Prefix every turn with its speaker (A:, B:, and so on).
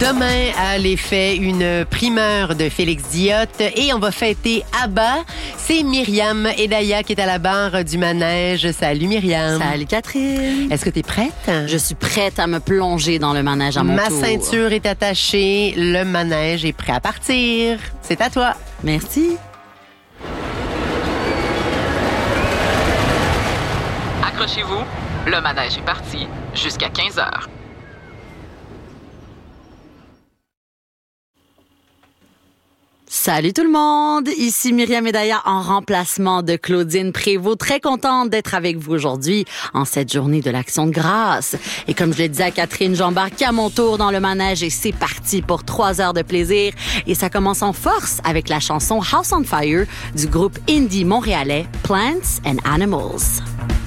A: Demain, à l'effet, une primeur de Félix Diotte et on va fêter Abba. C'est Myriam Edaya qui est à la barre du manège. Salut Myriam.
B: Salut Catherine.
A: Est-ce que tu es prête?
B: Je suis prête à me plonger dans le manège à mon tour.
A: Ma ceinture est attachée, le manège est prêt à partir. C'est à toi.
B: Merci.
C: Accrochez-vous, le manège est parti jusqu'à 15h.
B: Salut tout le monde, ici Myriam Edaya en remplacement de Claudine Prévost. Très contente d'être avec vous aujourd'hui en cette journée de l'Action de grâce. Et comme je l'ai dit à Catherine, j'embarque à mon tour dans le manège et c'est parti pour 3 heures de plaisir. Et ça commence en force avec la chanson House on Fire du groupe indie montréalais Plants and Animals.